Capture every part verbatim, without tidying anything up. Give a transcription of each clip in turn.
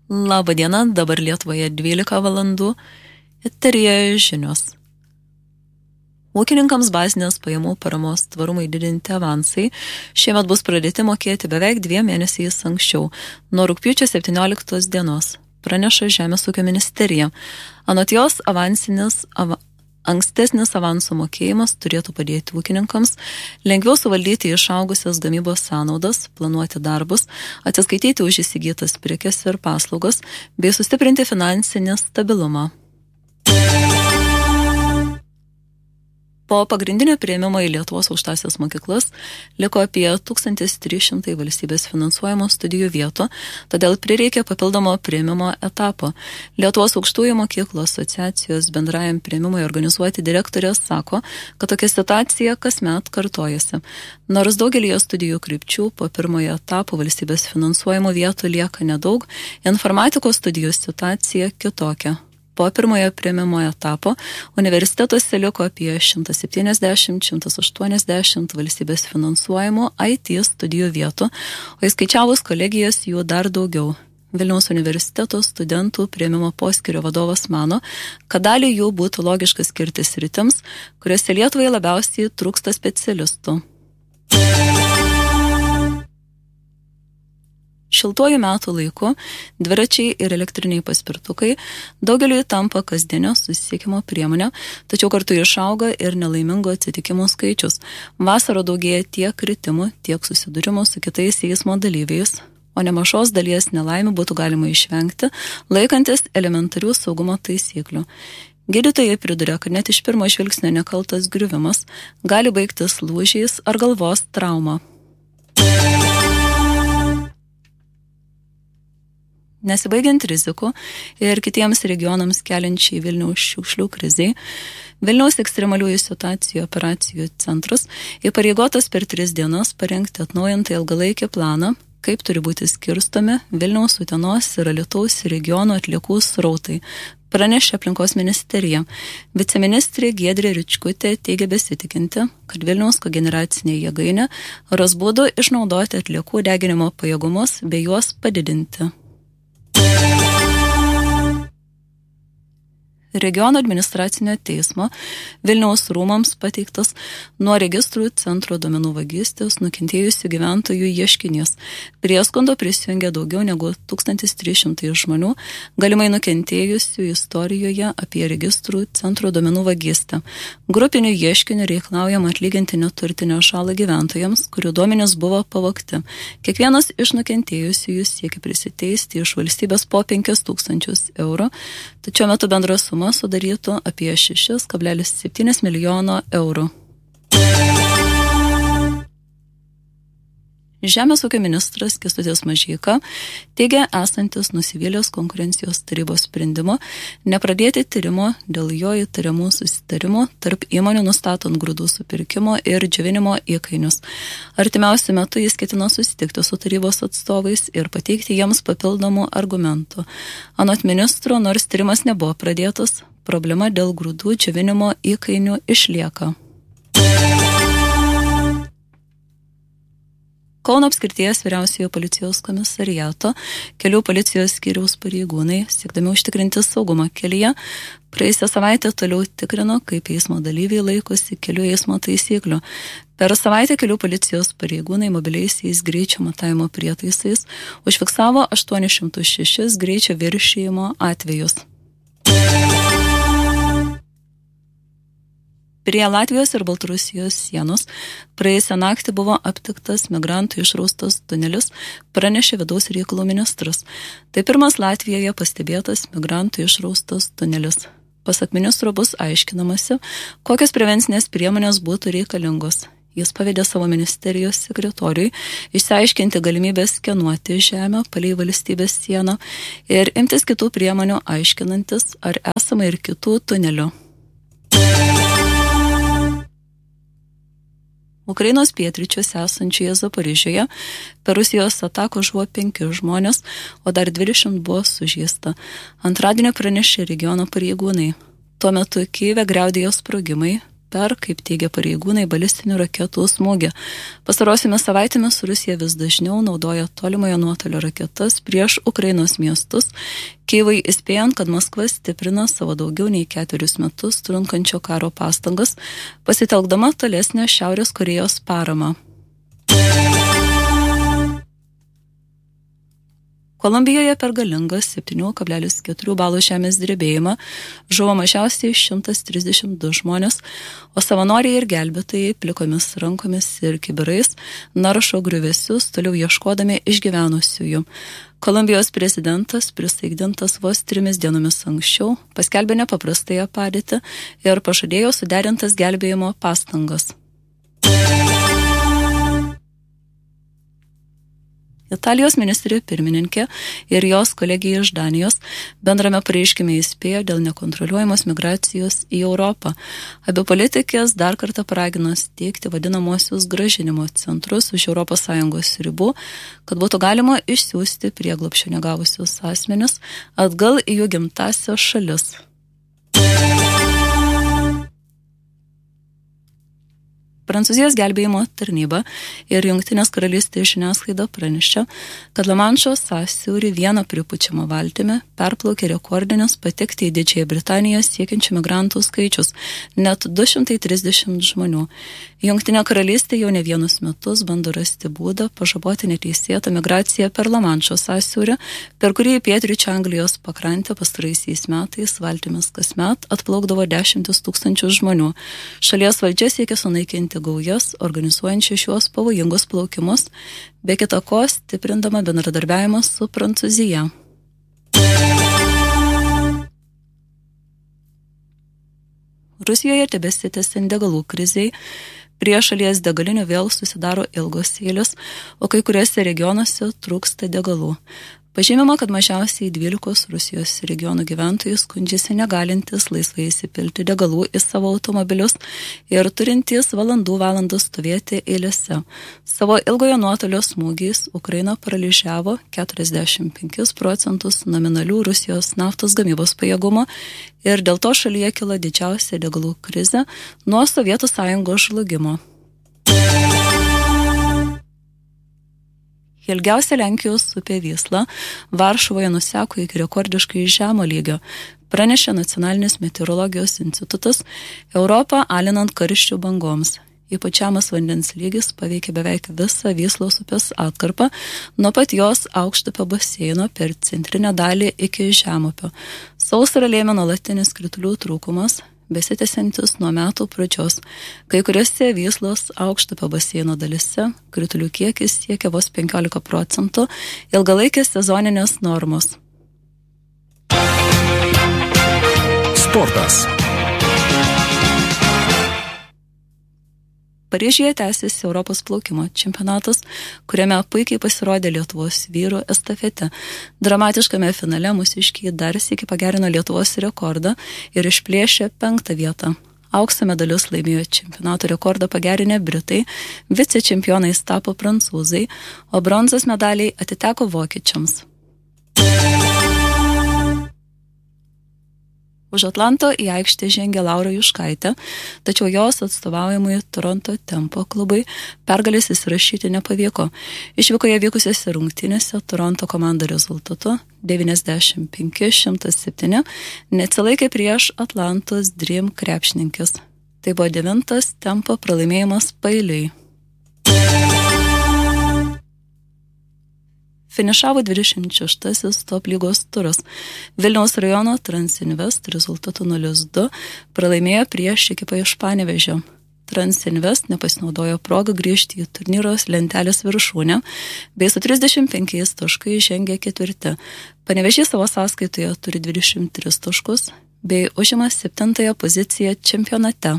Labą dieną, dabar Lietuvoje dvylika valandų, eteryje žinios. Ūkininkams bazinės pajamų paramos tvarumai didinti avansai šiemet bus pradėti mokėti beveik dviem mėnesiais anksčiau, nuo rugpjūčio septynioliktos dienos, praneša Žemės ūkio ministerija. Anot jos avansinis av... ankstesnis avansų mokėjimas turėtų padėti ūkininkams lengviau suvaldyti išaugusias gamybos sąnaudas, planuoti darbus, atsiskaityti už įsigytas prekes ir paslaugas bei sustiprinti finansinį stabilumą. Po pagrindinio priėmimo į Lietuvos aukštąsias mokyklas liko apie tūkstantis trys šimtai valstybės finansuojamų studijų vietų, todėl prireikė papildomo priėmimo etapo. Lietuvos aukštųjų mokyklų asociacijos bendrajam priėmimui organizuoti direktorė sako, kad tokia situacija kasmet kartojasi. Nors daugelį studijų krypčių po pirmojo etapo valstybės finansuojamų vietų lieka nedaug, informatikos studijų situacija kitokia. Po pirmojo priėmimo etapo universitetuose liko apie šimtas septyniasdešimt - šimtas aštuoniasdešimt valstybės finansuojamų I T studijų vietų, o įskaičiavus kolegijas jų dar daugiau. Vilniaus universiteto studentų priėmimo poskyrio vadovas mano, kad dalį jų būtų logiška skirti sritims, kuriuose Lietuvai labiausiai trūksta specialistų. Šiltuoju metų laiku dviračiai ir elektriniai paspirtukai daugeliui tampa kasdienio susisiekimo priemonė, tačiau kartu išauga ir nelaimingų atsitikimų skaičius. Vasarą daugėja tiek kritimų, tiek susidūrimų su kitais eismo dalyviais, o nemažos dalies nelaimių būtų galima išvengti, laikantis elementarių saugumo taisyklių. Gydytojai priduria, kad net iš pirmo žvilgsnio nekaltas griuvimas gali baigtis lūžiais ar galvos trauma. Nesibaigiant rizikų ir kitiems regionams keliančiai Vilniaus šiukšlių krizei, Vilniaus ekstremaliųjų situacijų operacijų centras įpareigotas per tris dienas parengti atnaujintą ilgalaikį planą, kaip turi būti skirstomi Vilniaus, Utenos ir Alytaus regionų atliekų srautai, pranešė aplinkos ministerija. Viceministrė Giedrė Ričkutė teigia besitikinti, kad Vilniaus kogeneracinė jėgainė ras būdų išnaudoti atliekų deginimo pajėgumus bei juos padidinti. Regiono administracinio teismo Vilniaus rūmams pateiktas nuo registrų centro duomenų vagystės nukentėjusių gyventojų ieškinys. Prie skundo prisijungė daugiau negu tūkstantis trys šimtai žmonių, galimai nukentėjusių istorijoje apie registrų centro duomenų vagystę. Grupinių ieškinių reikalaujama atlyginti neturtinę žalą gyventojams, kurių duomenys buvo pavogti. Kiekvienas iš nukentėjusiųjų siekia prisiteisti iš valstybės po penkis tūkstančius eurų, tačiau metu bendra suma sudarytų apie šeši kablelis septyni milijono eurų. Žemės ūkio ministras Kęstutis Mažeika teigia esantis nusivylęs konkurencijos tarybos sprendimo nepradėti tyrimo dėl jo įtariamų susitarimų tarp įmonių nustatant grūdų supirkimo ir džiovinimo įkainius. Artimiausiu metu jis ketina susitikti su tarybos atstovais ir pateikti jiems papildomų argumentų. Anot ministro, nors tyrimas nebuvo pradėtas, problema dėl grūdų džiovinimo įkainių išlieka. Kauno apskrities vyriausiojo policijos komisariato kelių policijos skyriaus pareigūnai, siekdami užtikrinti saugumą kelyje, praėjusią savaitę toliau tikrino, kaip eismo dalyviai laikosi kelių eismo taisyklių. Per savaitę kelių policijos pareigūnai mobiliaisiais greičio matavimo prietaisais užfiksavo aštuoni šimtai šeši greičio viršijimo atvejus. Prie Latvijos ir Baltarusijos sienos praėjusią naktį buvo aptiktas migrantų išraustas tunelis, pranešė vidaus reikalų ministras. Tai pirmas Latvijoje pastebėtas migrantų išraustas tunelis. Pasak ministro bus aiškinamasi, kokios prevencinės priemonės būtų reikalingos. Jis pavedė savo ministerijos sekretoriui išsiaiškinti galimybę skenuoti žemę palei valstybės sieną ir imtis kitų priemonių aiškinantis, ar esama ir kitų tunelių. Ukrainos pietryčiuose esančioje Zaporižėje per Rusijos ataką žuvo penki žmonės, o dar dvidešimt buvo sužeista. Antradienį pranešė regiono pareigūnai. Tuo metu Kyjive griaudėjo sprogimai, per, kaip teigia pareigūnai, balistinių raketų smūgį. Pastarosiomis savaitėmis Rusija vis dažniau naudoja tolimojo nuotolio raketas prieš Ukrainos miestus, Kyjivui įspėjant, kad Maskva stiprina savo daugiau nei ketverius metus trunkančio karo pastangas, pasitelkdama tolesnę Šiaurės Korėjos paramą. Kolumbijoje per galingą septyni kablelis keturi balų žemės drebėjimą žuvo mažiausiai šimtas trisdešimt du žmonės, o savanoriai ir gelbėtojai plikomis rankomis ir kibirais naršo griuvėsius, toliau ieškodami išgyvenusiųjų. Kolumbijos prezidentas, prisaikdintas vos trimis dienomis anksčiau, paskelbė nepaprastąją padėtį ir pažadėjo suderintas gelbėjimo pastangas. Italijos ministrė pirmininkė ir jos kolegija iš Danijos bendrame pareiškime įspėjo dėl nekontroliuojamos migracijos į Europą. Abi politikės dar kartą paragino steigti vadinamosius grąžinimo centrus už Europos Sąjungos ribų, kad būtų galima išsiųsti prieglobsčio negavusius asmenis atgal į jų gimtąsias šalis. Prancūzijos gelbėjimo tarnyba ir Jungtinės karalystės žiniasklaida pranešė, kad Lamanšo sąsiaurį vieną pripučiamą valtimi perplaukė rekordinis patekti į Didžiąją Britaniją siekiančių migrantų skaičius – net du šimtai trisdešimt žmonių. Jungtinė karalystė jau ne vienus metus bando rasti būdą pažaboti neteisėtą migraciją per Lamanšo sąsiaurį, per kurį į pietryčių Anglijos pakrantę pastaraisiais metais valtimis kasmet atplaukdavo dešimtis tūkstančių žmonių. Šalies valdžia siekia sunaikinti gaujas, organizuojančių šiuos pavojingus plaukimus, be kita ko stiprindama bendradarbiavimą su Prancūzija. Rusijoje tebesitęsiant degalų krizei, prie šalies degalinių vėl susidaro ilgos eilės, o kai kuriuose regionuose trūksta degalų. Pažymima, kad mažiausiai dvylikos Rusijos regionų gyventojų skundžiasi negalintis laisvai įsipilti degalų į savo automobilius ir turintys valandų valandas stovėti eilėse. Savo ilgojo nuotolio smūgiais Ukraina paralyžiavo keturiasdešimt penkis procentus nominalių Rusijos naftos gamybos pajėgumo ir dėl to šalyje kilo didžiausia degalų krizė nuo Sovietų Sąjungos žlugimo. Ilgiausia Lenkijos upė Vysla Varšuvoje nuseko iki rekordiškai žemo lygio, pranešė Nacionalinis meteorologijos institutas, Europą alinant karščių bangoms. Ypač žemas vandens lygis paveikė beveik visą Vyslos upės atkarpą, nuo pat jos aukštupio baseino per centrinę dalį iki žemupio. Sausrą lėmė nuolatinis kritulių trūkumas, besitęsiantis nuo metų pradžios. Kai kuriuose Vyslos aukštupio baseino dalise kritulių kiekis siekia vos penkiolika procentų ilgalaikės sezoninės normos. Sportas. Paryžiuje tęsiasi Europos plaukimo čempionatas, kuriame puikiai pasirodė Lietuvos vyrų estafete. Dramatiškame finale mūsiškiai dar sykį pagerino Lietuvos rekordą ir išplėšė penktą vietą. Aukso medalius laimėjo čempionato rekordą pagerinę Britai, vicečempionais tapo prancūzai, o bronzos medaliai atiteko vokiečiams. Už Atlanto į aikštę žengė Laura Juškaitė, tačiau jos atstovaujamui Toronto Tempo klubui pergalės įsirašyti nepavyko. Išvykoje vykusiose rungtynėse Toronto komanda rezultatu devyniasdešimt penki šimtas septyni neatsilaikė prieš Atlantos Dream krepšininkes. Tai buvo devintas Tempo pralaimėjimas paeiliui. Finišavo dvidešimt šeštasis top lygos turas. Vilniaus rajono Transinvest rezultatu nulis du pralaimėjo prieš ekipą iš Panevėžio. Transinvest nepasinaudojo progą grįžti į turnyros lentelės viršūnę, bei su trisdešimt penkiais taškais žengė ketvirti. Panevėžys savo sąskaitoje turi dvidešimt tris taškus, bei užima septintąją poziciją čempionate.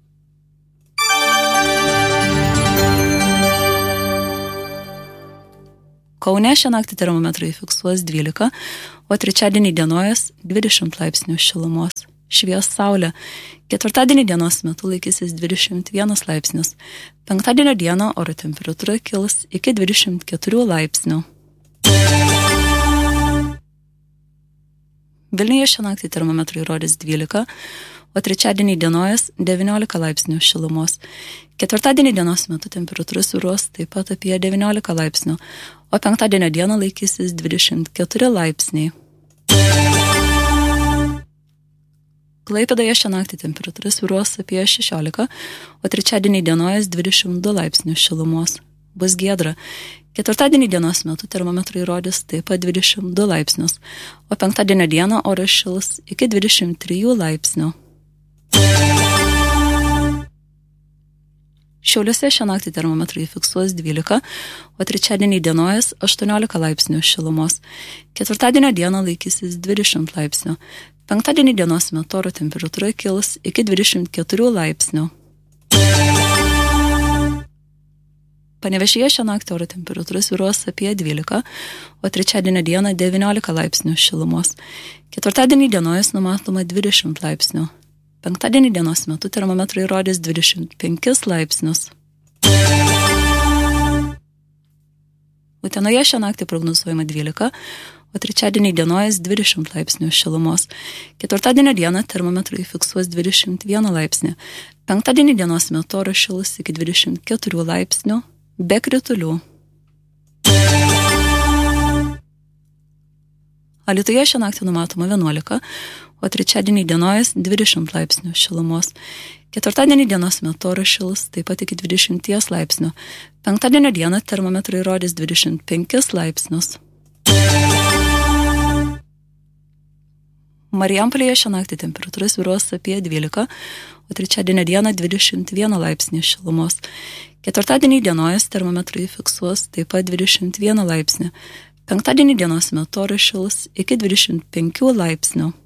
Kaune šią naktį termometrai fiksuos dvylika, o trečiadienį dienojas dvidešimt laipsnių šilumos. Švies saulė. Ketvirtadienį dienos metu laikysis dvidešimt vienas laipsnis. Penktadienio dieną oro temperatūra kils iki dvidešimt keturių laipsnių. Vilniuje šią naktį termometrai rodys dvylika, o trečiadienį dienojas devyniolika laipsnių šilumos. Ketvirtadienį dienos metu temperatūra svyruos taip pat apie devyniolika laipsnių, o penktadienio dieną laikysis dvidešimt keturi laipsniai. Klaipėdoje šią naktį temperatūra svyruos apie šešiolika, o trečiadienį dienojas dvidešimt du laipsnių šilumos. Bus giedra. Ketvirtadienį dienos metu termometrai rodys taip pat dvidešimt du laipsnius, o penktadienio dieną oras šils iki dvidešimt trijų laipsnių. Šiauliuose šią naktį termometrai fiksuos dvylika, o trečiadienį dienojas aštuoniolika laipsnių šilumos. Ketvirtadienio dieną laikysis dvidešimt laipsnių. Penktadienį dienos metu oro temperatūra kils iki dvidešimt keturių laipsnių. Panevėžyje šią naktį oro temperatūra svyruos apie dvylika, o trečiadienio dieną devyniolika laipsnių šilumos. Ketvirtadienį dienojas numatoma dvidešimt laipsnių. Penktadienį dienos metu termometrai rodys dvidešimt penkis laipsnius. Utenoje šią naktį prognozuojama dvylika, o trečiadienį dienojas dvidešimt laipsnių šilumos. Ketvirtadienio dieną termometrai fiksuos dvidešimt vieną laipsnį. Penktadienį dienos metu oras šils iki dvidešimt keturių laipsnių, be kritulių. Alytuje šią naktį numatoma vienuolika, o trečiadienį dienojas dvidešimt laipsnių šilumos. Ketvirtadienį dienos metu oras šils taip pat iki dvidešimt laipsnių. Penktadienio dieną termometrai rodys dvidešimt penkis laipsnius. Marijampolėje šią naktį temperatūra svyruos apie dvylika, o trečiadienio dieną dvidešimt vieną laipsnį šilumos. Ketvirtadienį dienojas termometrai fiksuos taip pat dvidešimt vieną laipsnį. Penktadienį dienos metu oras šils iki dvidešimt penkių laipsnių.